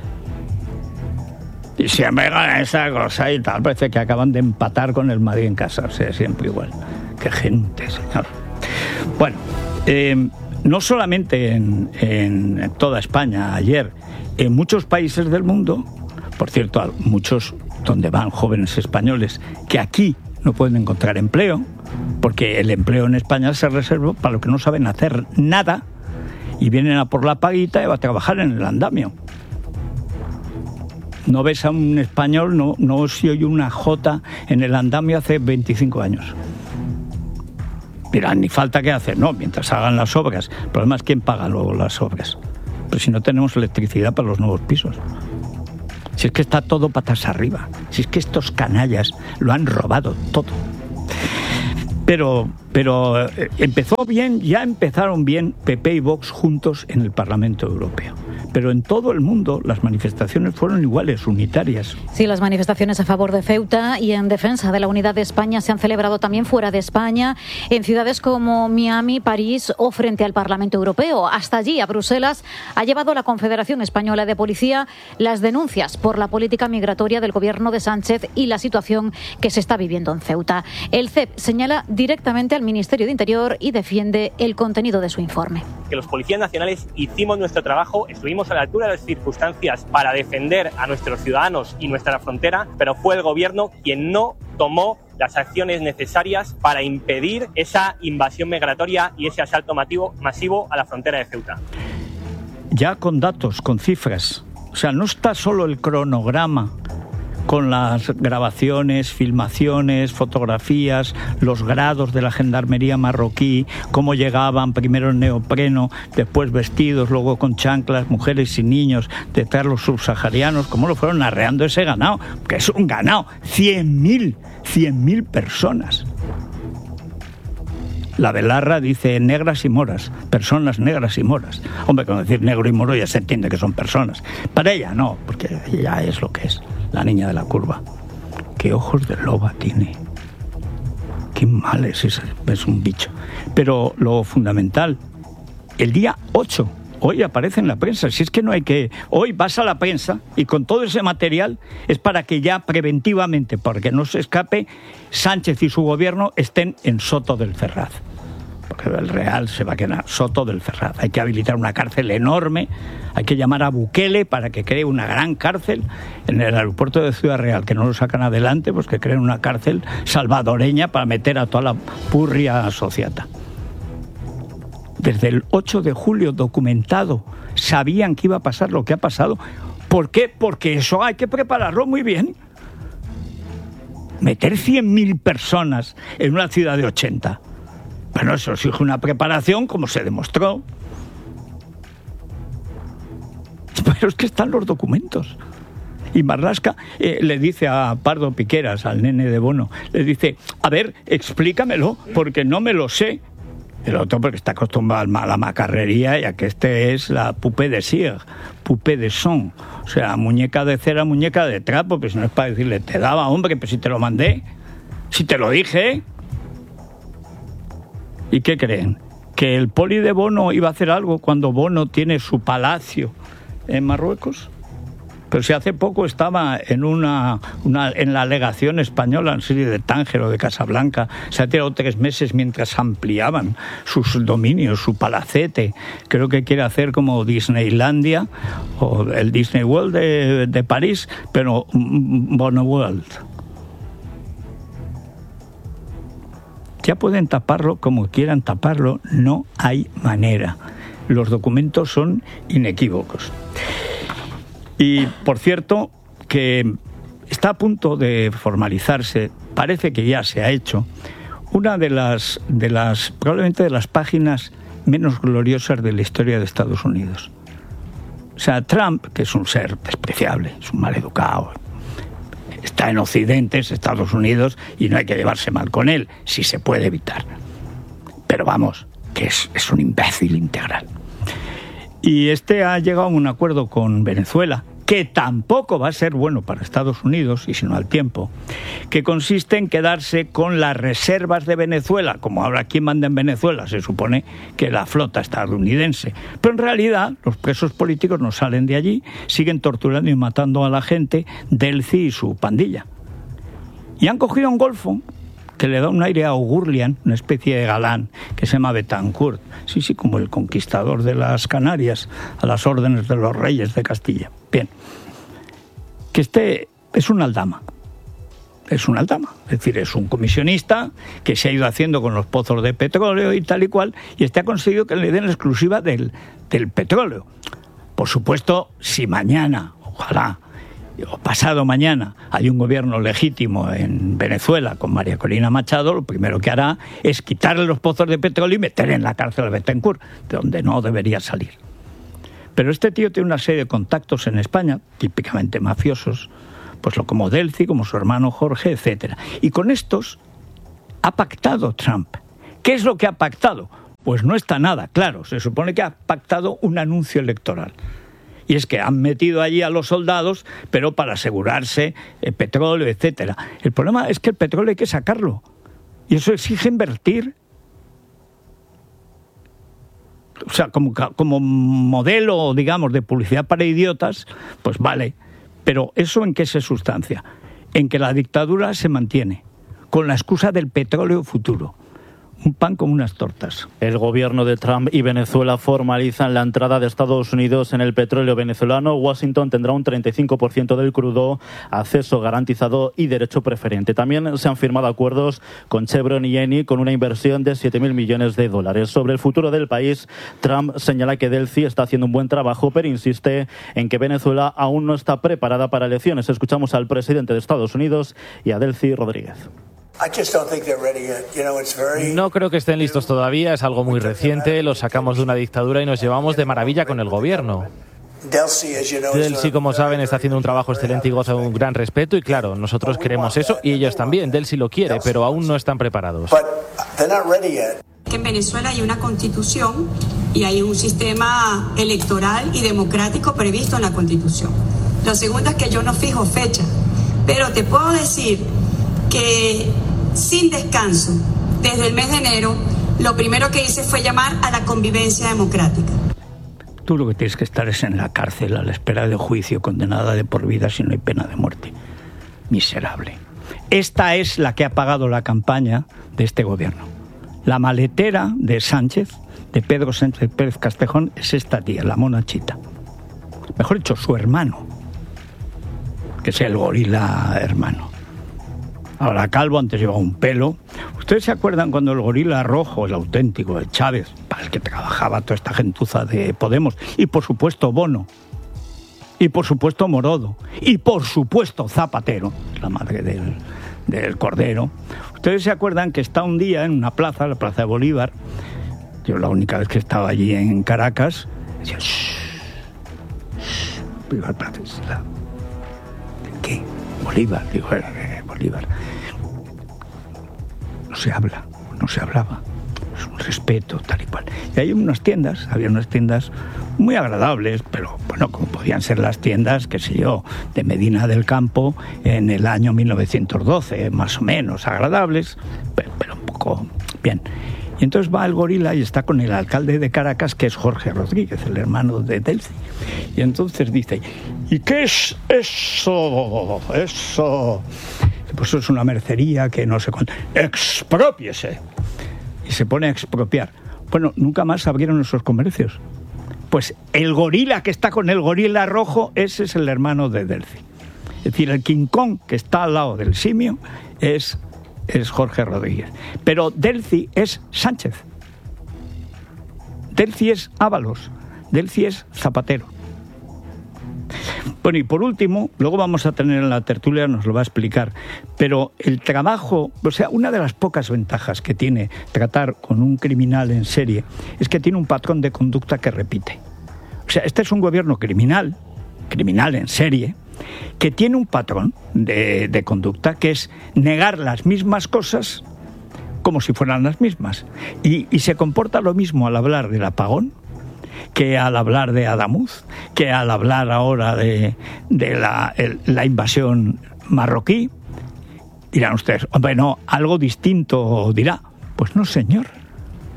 Y siempre gana esa cosa y tal. Parece que acaban de empatar con el Madrid en casa. O sea, siempre igual. Qué gente, señor. Bueno, eh, no solamente en, en toda España ayer, en muchos países del mundo, por cierto, muchos donde van jóvenes españoles que aquí no pueden encontrar empleo, porque el empleo en España se reserva para los que no saben hacer nada y vienen a por la paguita y va a trabajar en el andamio. No ves a un español, no, no se oye una jota en el andamio hace veinticinco años. Dirán, ni falta que hacer, no, mientras hagan las obras. El problema es quién paga luego las obras. Pues si no tenemos electricidad para los nuevos pisos. Si es que está todo patas arriba. Si es que estos canallas lo han robado todo. Pero, pero eh, empezó bien, ya empezaron bien P P y Vox juntos en el Parlamento Europeo. Pero en todo el mundo las manifestaciones fueron iguales, unitarias. Sí, las manifestaciones a favor de Ceuta y en defensa de la unidad de España se han celebrado también fuera de España, en ciudades como Miami, París o frente al Parlamento Europeo. Hasta allí, a Bruselas, ha llevado la Confederación Española de Policía las denuncias por la política migratoria del gobierno de Sánchez y la situación que se está viviendo en Ceuta. El C E P señala directamente al Ministerio de Interior y defiende el contenido de su informe. Que los policías nacionales hicimos nuestro trabajo, estuvimos a la altura de las circunstancias para defender a nuestros ciudadanos y nuestra frontera, pero fue el gobierno quien no tomó las acciones necesarias para impedir esa invasión migratoria y ese asalto masivo, masivo a la frontera de Ceuta. Ya con datos, con cifras. O sea, no está solo el cronograma con las grabaciones, filmaciones, fotografías, los grados de la gendarmería marroquí, cómo llegaban primero en neopreno, después vestidos, luego con chanclas, mujeres y niños, detrás los subsaharianos, cómo lo fueron arreando ese ganado, que es un ganado, cien mil, cien mil personas. La Belarra dice negras y moras, personas negras y moras. Hombre, con decir negro y moro ya se entiende que son personas. Para ella no, porque ella es lo que es, la niña de la curva. Qué ojos de loba tiene. Qué mal es ese, es un bicho. Pero lo fundamental, el día ocho, hoy aparece en la prensa, si es que no hay que... Hoy vas a la prensa y con todo ese material es para que ya preventivamente, porque no se escape, Sánchez y su gobierno estén en Soto del Ferraz. Porque el Real se va a quedar Soto del Ferraz. Hay que habilitar una cárcel enorme, hay que llamar a Bukele para que cree una gran cárcel en el aeropuerto de Ciudad Real, que no lo sacan adelante, pues que creen una cárcel salvadoreña para meter a toda la purria asociata. Desde el ocho de julio documentado, sabían que iba a pasar lo que ha pasado. ¿Por qué? Porque eso hay que prepararlo muy bien. Meter cien mil personas en una ciudad de ochenta. Bueno, eso exige una preparación, como se demostró. Pero es que están los documentos. Y Marlaska eh, le dice a Pardo Piqueras, al nene de Bono, le dice, a ver, explícamelo, porque no me lo sé. El otro porque está acostumbrado a la macarrería, ya que este es la poupée de cire, poupée de son. O sea, muñeca de cera, muñeca de trapo, pues no es para decirle, te daba, hombre, pues si te lo mandé, si te lo dije. ¿Y qué creen? ¿Que el poli de Bono iba a hacer algo cuando Bono tiene su palacio en Marruecos? Pero si hace poco estaba en una, una en la legación española en Siria de Tánger o de Casablanca, se ha tirado tres meses mientras ampliaban sus dominios, su palacete. Creo que quiere hacer como Disneylandia o el Disney World de, de París, pero Bono World. Ya pueden taparlo como quieran taparlo, no hay manera. Los documentos son inequívocos. Y, por cierto, que está a punto de formalizarse, parece que ya se ha hecho, una de las, de las probablemente de las páginas menos gloriosas de la historia de Estados Unidos. O sea, Trump, que es un ser despreciable, es un maleducado, está en Occidente, es Estados Unidos, y no hay que llevarse mal con él, si se puede evitar. Pero vamos, que es, es un imbécil integral. Y este ha llegado a un acuerdo con Venezuela, que tampoco va a ser bueno para Estados Unidos, y si no al tiempo, que consiste en quedarse con las reservas de Venezuela. Como ahora quien manda en Venezuela, se supone que la flota estadounidense. Pero en realidad los presos políticos no salen de allí, siguen torturando y matando a la gente, Delcy y su pandilla. Y han cogido un golfo que le da un aire a O'Gurlian, una especie de galán, que se llama Betancourt. Sí, sí, como el conquistador de las Canarias, a las órdenes de los reyes de Castilla. Bien. Que este es una aldama. es un altama, es decir, es un comisionista que se ha ido haciendo con los pozos de petróleo y tal y cual, y este ha conseguido que le den la exclusiva del, del petróleo. Por supuesto, si mañana, ojalá, o pasado mañana, hay un gobierno legítimo en Venezuela con María Corina Machado, lo primero que hará es quitarle los pozos de petróleo y meter en la cárcel a Betancourt, de donde no debería salir. Pero este tío tiene una serie de contactos en España, típicamente mafiosos, pues lo como Delcy, como su hermano Jorge, etcétera. Y con estos ha pactado Trump. ¿Qué es lo que ha pactado? Pues no está nada claro. Se supone que ha pactado un anuncio electoral. Y es que han metido allí a los soldados, pero para asegurarse el petróleo, etcétera. El problema es que el petróleo hay que sacarlo. Y eso exige invertir. O sea, como, como modelo, digamos, de publicidad para idiotas, pues vale. Pero ¿eso en qué se sustancia? En que la dictadura se mantiene, con la excusa del petróleo futuro. Un pan como unas tortas. El gobierno de Trump y Venezuela formalizan la entrada de Estados Unidos en el petróleo venezolano. Washington tendrá un treinta y cinco por ciento del crudo, acceso garantizado y derecho preferente. También se han firmado acuerdos con Chevron y Eni con una inversión de siete mil millones de dólares. Sobre el futuro del país, Trump señala que Delcy está haciendo un buen trabajo, pero insiste en que Venezuela aún no está preparada para elecciones. Escuchamos al presidente de Estados Unidos y a Delcy Rodríguez. No creo que estén listos todavía, es algo muy reciente, los sacamos de una dictadura y nos llevamos de maravilla con el gobierno. Delcy, como saben, está haciendo un trabajo excelente y goza de un gran respeto y claro, nosotros queremos eso y ellos también. Delcy lo quiere, pero aún no están preparados. Que en Venezuela hay una constitución y hay un sistema electoral y democrático previsto en la constitución. Lo segundo es que yo no fijo fecha, pero te puedo decir que sin descanso, desde el mes de enero, lo primero que hice fue llamar a la convivencia democrática. Tú lo que tienes que estar es en la cárcel a la espera de juicio, condenada de por vida si no hay pena de muerte. Miserable. Esta es la que ha pagado la campaña de este gobierno. La maletera de Sánchez, de Pedro Sánchez Pérez Castejón, es esta tía, la monachita. Mejor dicho, su hermano, que es el gorila hermano. Ahora calvo, antes llevaba un pelo. ¿Ustedes se acuerdan cuando el gorila rojo, el auténtico, el Chávez, para el que trabajaba toda esta gentuza de Podemos, y por supuesto Bono, y por supuesto Morodo, y por supuesto Zapatero, la madre del, del Cordero? ¿Ustedes se acuerdan que está un día en una plaza, la Plaza de Bolívar? Yo la única vez que estaba allí en Caracas, decía, shh, shh, Bolívar, ¿qué? Bolívar, digo, eh, Bolívar. No se habla, no se hablaba. Es un respeto, tal y cual. Y hay unas tiendas, había unas tiendas muy agradables, pero bueno, como podían ser las tiendas, qué sé yo, de Medina del Campo en el año mil novecientos doce, más o menos agradables, pero, pero un poco bien. Y entonces va el gorila y está con el alcalde de Caracas, que es Jorge Rodríguez, el hermano de Delcy. Y entonces dice, ¿y qué es eso? Eso. Pues eso es una mercería que no sé cuánto. ¡Exprópiese! Y se pone a expropiar. Bueno, nunca más abrieron esos comercios. Pues el gorila que está con el gorila rojo, ese es el hermano de Delcy. Es decir, el King Kong que está al lado del simio es... es Jorge Rodríguez. Pero Delcy es Sánchez. Delcy es Ábalos. Delcy es Zapatero. Bueno, y por último, luego vamos a tener en la tertulia, nos lo va a explicar, pero el trabajo, o sea, una de las pocas ventajas que tiene tratar con un criminal en serie es que tiene un patrón de conducta que repite. O sea, este es un gobierno criminal, criminal en serie, que tiene un patrón de, de conducta que es negar las mismas cosas como si fueran las mismas. Y, y se comporta lo mismo al hablar del apagón que al hablar de Adamuz, que al hablar ahora de, de la, el, la invasión marroquí. Dirán ustedes, hombre, no, algo distinto dirá. Pues no, señor.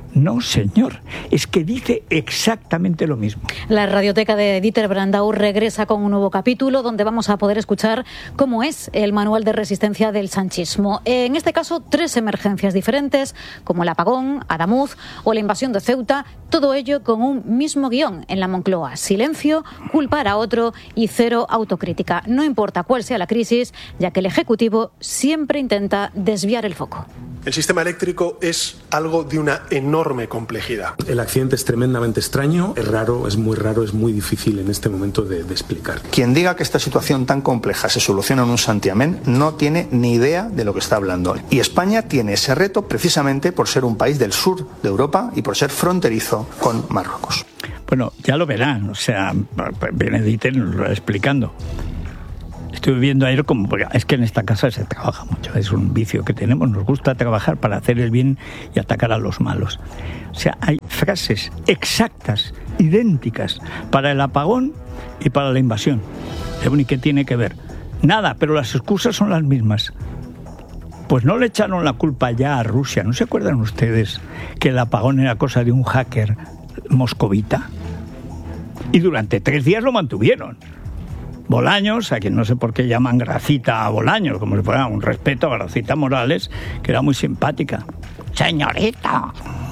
No, señor, es que dice exactamente lo mismo. La radioteca de Dieter Brandau regresa con un nuevo capítulo donde vamos a poder escuchar cómo es el manual de resistencia del sanchismo. En este caso, tres emergencias diferentes, como el apagón, Adamuz o la invasión de Ceuta, todo ello con un mismo guión en la Moncloa: silencio, culpar a otro y cero autocrítica. No importa cuál sea la crisis, ya que el Ejecutivo siempre intenta desviar el foco. El sistema eléctrico es algo de una enorme complejidad. El accidente es tremendamente extraño, es raro, es muy raro, es muy difícil en este momento de, de explicar. Quien diga que esta situación tan compleja se soluciona en un santiamén no tiene ni idea de lo que está hablando. Y España tiene ese reto precisamente por ser un país del sur de Europa y por ser fronterizo con Marruecos. Bueno, ya lo verán, o sea, Benedite nos lo va explicando. Estoy viendo ayer como, es que en esta casa se trabaja mucho, es un vicio que tenemos, nos gusta trabajar para hacer el bien y atacar a los malos. O sea, hay frases exactas, idénticas, para el apagón y para la invasión. ¿Y qué tiene que ver? Nada, pero las excusas son las mismas. Pues no le echaron la culpa ya a Rusia. ¿No se acuerdan ustedes que el apagón era cosa de un hacker moscovita? Y durante tres días lo mantuvieron. Bolaños, a quien no sé por qué llaman Gracita a Bolaños, como si fuera un respeto a Gracita Morales, que era muy simpática. Señorita.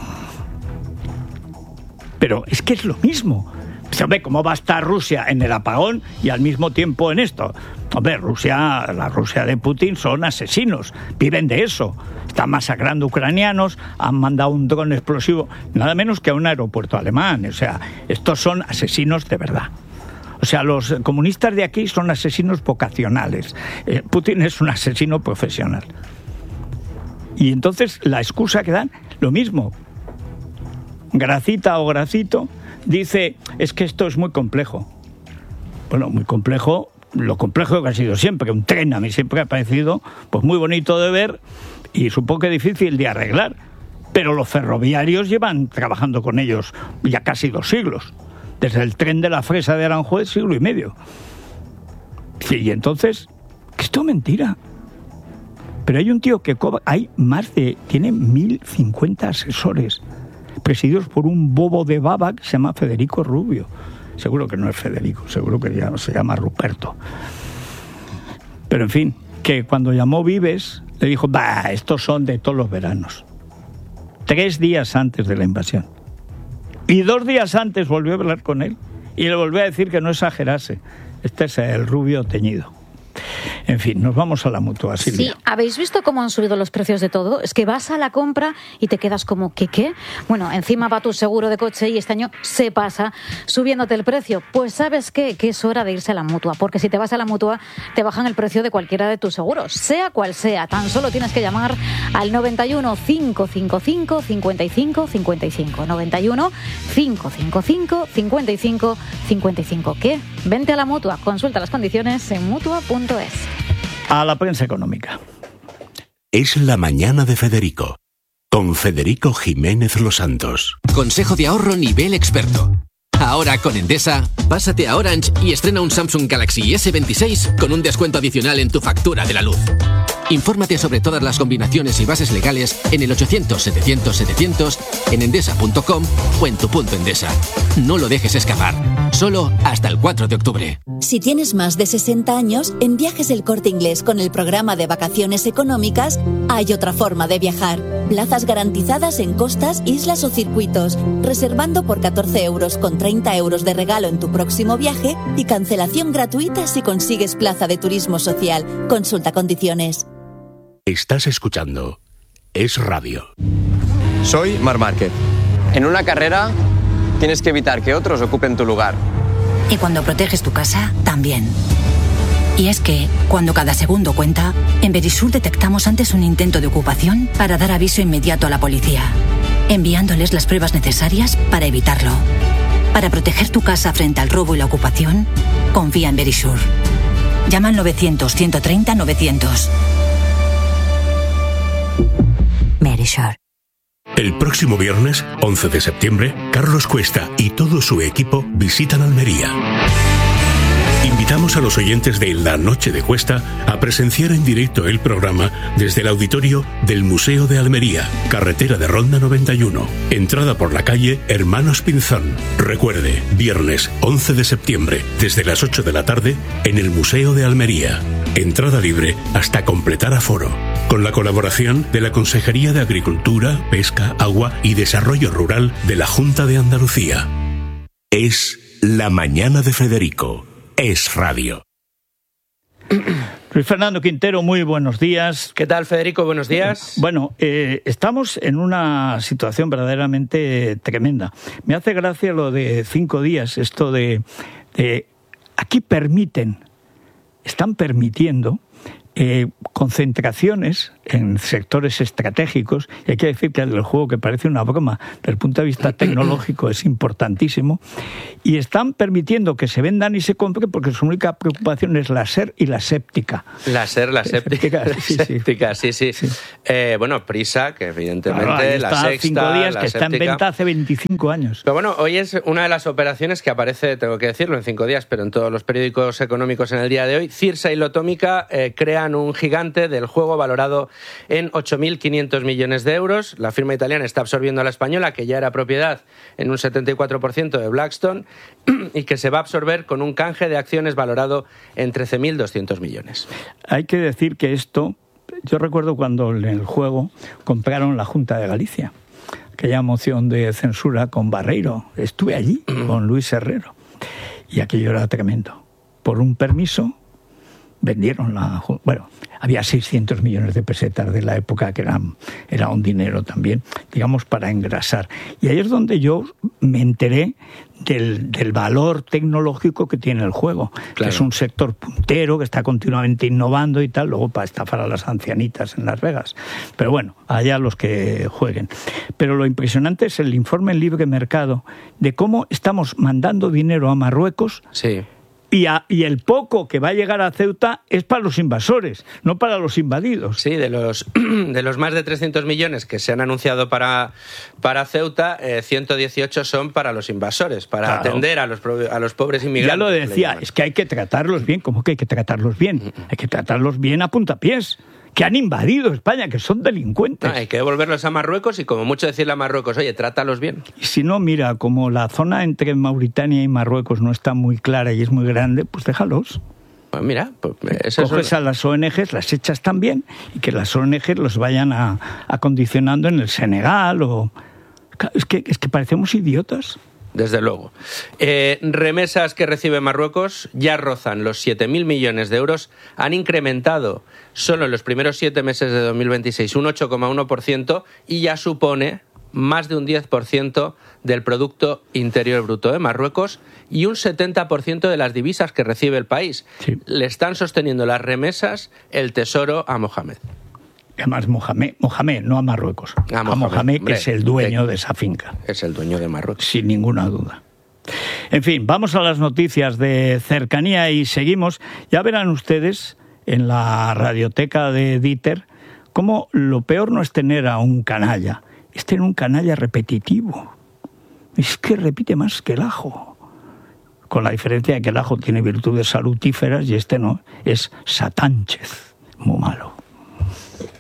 Pero es que es lo mismo. ¿Sabe cómo va a estar Rusia en el apagón y al mismo tiempo en esto? Hombre, Rusia, la Rusia de Putin son asesinos, viven de eso. Están masacrando ucranianos, han mandado un dron explosivo, nada menos que a un aeropuerto alemán. O sea, estos son asesinos de verdad. O sea, los comunistas de aquí son asesinos vocacionales. Eh, Putin es un asesino profesional. Y entonces la excusa que dan, lo mismo. Gracita o Gracito dice, es que esto es muy complejo. Bueno, muy complejo, lo complejo que ha sido siempre. Un tren a mí siempre ha parecido pues muy bonito de ver y supongo que difícil de arreglar. Pero los ferroviarios llevan trabajando con ellos ya casi dos siglos. Desde el tren de la Fresa de Aranjuez, siglo y medio. Sí, y entonces, que esto es mentira. Pero hay un tío que cobra, hay más de, tiene mil cincuenta asesores, presididos por un bobo de baba que se llama Federico Rubio. Seguro que no es Federico, seguro que ya se llama Ruperto. Pero en fin, que cuando llamó Vives, le dijo, bah, estos son de todos los veranos. Tres días antes de la invasión. Y dos días antes volvió a hablar con él y le volvió a decir que no exagerase. Este es el Rubio teñido. En fin, nos vamos a la Mutua, Silvia. Sí, ¿habéis visto cómo han subido los precios de todo? Es que vas a la compra y te quedas como, ¿qué qué? Bueno, encima va tu seguro de coche y este año se pasa subiéndote el precio. Pues ¿sabes qué? Que es hora de irse a la Mutua, porque si te vas a la Mutua te bajan el precio de cualquiera de tus seguros, sea cual sea. Tan solo tienes que llamar al noventa y uno, cinco cinco cinco, cincuenta y cinco cincuenta y cinco. noventa y uno, cinco cinco cinco, cincuenta y cinco cincuenta y cinco. ¿Qué? Vente a la Mutua, consulta las condiciones en mutua punto es. A la prensa económica. Es la mañana de Federico, con Federico Jiménez Los Santos. Consejo de ahorro nivel experto. Ahora con Endesa, pásate a Orange y estrena un Samsung Galaxy ese veintiséis con un descuento adicional en tu factura de la luz. Infórmate sobre todas las combinaciones y bases legales en el ochocientos, setecientos, setecientos, en endesa punto com o en tu punto Endesa. No lo dejes escapar. Solo hasta el cuatro de octubre. Si tienes más de sesenta años, en Viajes El Corte Inglés con el programa de vacaciones económicas hay otra forma de viajar. Plazas garantizadas en costas, islas o circuitos. Reservando por catorce euros con treinta euros de regalo en tu próximo viaje y cancelación gratuita si consigues plaza de turismo social. Consulta condiciones. Estás escuchando Es Radio. Soy Marc Márquez. En una carrera tienes que evitar que otros ocupen tu lugar. Y cuando proteges tu casa, también. Y es que, cuando cada segundo cuenta, en Verisur detectamos antes un intento de ocupación para dar aviso inmediato a la policía, enviándoles las pruebas necesarias para evitarlo. Para proteger tu casa frente al robo y la ocupación, confía en Verisur. Llama al novecientos, ciento treinta, novecientos. Verisur. El próximo viernes, once de septiembre, Carlos Cuesta y todo su equipo visitan Almería. Invitamos a los oyentes de La Noche de Cuesta a presenciar en directo el programa desde el auditorio del Museo de Almería, carretera de Ronda noventa y uno, entrada por la calle Hermanos Pinzón. Recuerde, viernes once de septiembre, desde las ocho de la tarde, en el Museo de Almería. Entrada libre hasta completar aforo. Con la colaboración de la Consejería de Agricultura, Pesca, Agua y Desarrollo Rural de la Junta de Andalucía. Es La Mañana de Federico. Es Radio. Luis Fernando Quintero, muy buenos días. ¿Qué tal, Federico? Buenos días. Bueno, eh, estamos en una situación verdaderamente tremenda. Me hace gracia lo de cinco días, esto de... de aquí permiten, están permitiendo eh, concentraciones en sectores estratégicos, y hay que decir que el juego, que parece una broma, desde el punto de vista tecnológico es importantísimo, y están permitiendo que se vendan y se compren porque su única preocupación es la SER y la séptica. La SER, la séptica, la sí, séptica, sí, sí. sí. sí. Eh, bueno, Prisa, que evidentemente, claro, la está sexta, cinco días, la que séptica. Está en venta hace veinticinco años. Pero bueno, hoy es una de las operaciones que aparece, tengo que decirlo, en cinco días, pero en todos los periódicos económicos en el día de hoy. Cirsa y Lotómica eh, crean un gigante del juego valorado en ocho mil quinientos millones de euros. La firma italiana está absorbiendo a la española, que ya era propiedad en un setenta y cuatro por ciento de Blackstone, y que se va a absorber con un canje de acciones valorado en trece mil doscientos millones. Hay que decir que esto, yo recuerdo cuando en el juego compraron la Junta de Galicia, aquella moción de censura con Barreiro. Estuve allí con Luis Herrero y aquello era tremendo. Por un permiso vendieron la... Bueno, había seiscientos millones de pesetas de la época, que eran, era un dinero también, digamos, para engrasar. Y ahí es donde yo me enteré del, del valor tecnológico que tiene el juego, claro, que es un sector puntero, que está continuamente innovando y tal, luego para estafar a las ancianitas en Las Vegas. Pero bueno, allá los que jueguen. Pero lo impresionante es el informe en Libre Mercado de cómo estamos mandando dinero a Marruecos. Sí. Y, a, y el poco que va a llegar a Ceuta es para los invasores, no para los invadidos. Sí, de los de los más de trescientos millones que se han anunciado para, para Ceuta, eh, ciento dieciocho son para los invasores, para claro. atender a los, a los pobres inmigrantes. Ya lo decía, es que hay que tratarlos bien. ¿Cómo que hay que tratarlos bien? Hay que tratarlos bien a puntapiés. Que han invadido España, que son delincuentes. No, hay que devolverlos a Marruecos y como mucho decirle a Marruecos, oye, trátalos bien. Y si no, mira, como la zona entre Mauritania y Marruecos no está muy clara y es muy grande, pues déjalos. Pues mira, pues eso coges es... a las O N Ges, las echas también, y que las O N Ges los vayan a, acondicionando en el Senegal o... Es que, es que parecemos idiotas. Desde luego. Eh, remesas que recibe Marruecos ya rozan los siete mil millones de euros. Han incrementado solo en los primeros siete meses de dos mil veintiséis un ocho coma uno por ciento y ya supone más de un diez por ciento del Producto Interior Bruto de Marruecos y un setenta por ciento de las divisas que recibe el país. Sí. Le están sosteniendo las remesas el Tesoro a Mohamed. Además, Mohamed, Mohamed, no a Marruecos. A Mohamed, a Mohamed hombre, que es el dueño de, de esa finca. Es el dueño de Marruecos. Sin ninguna duda. En fin, vamos a las noticias de cercanía y seguimos. Ya verán ustedes en la radioteca de Dieter cómo lo peor no es tener a un canalla, es tener un canalla repetitivo. Es que repite más que el ajo. Con la diferencia de que el ajo tiene virtudes salutíferas y este no, es satánchez, muy malo.